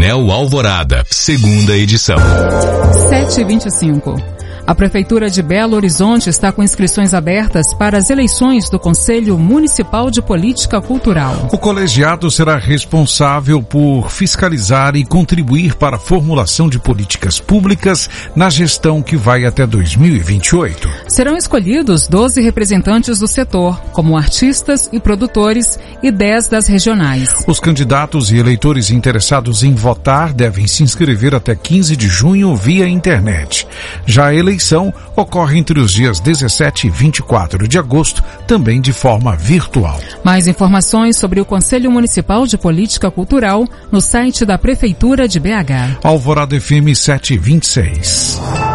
Painel Alvorada, segunda edição. 7h25. A Prefeitura de Belo Horizonte está com inscrições abertas para as eleições do Conselho Municipal de Política Cultural. O colegiado será responsável por fiscalizar e contribuir para a formulação de políticas públicas na gestão que vai até 2028. Serão escolhidos 12 representantes do setor, como artistas e produtores, e 10 das regionais. Os candidatos e eleitores interessados em votar devem se inscrever até 15 de junho via internet. Já a eleição ocorre entre os dias 17 e 24 de agosto, também de forma virtual. Mais informações sobre o Conselho Municipal de Política Cultural no site da Prefeitura de BH. Alvorada FM 726.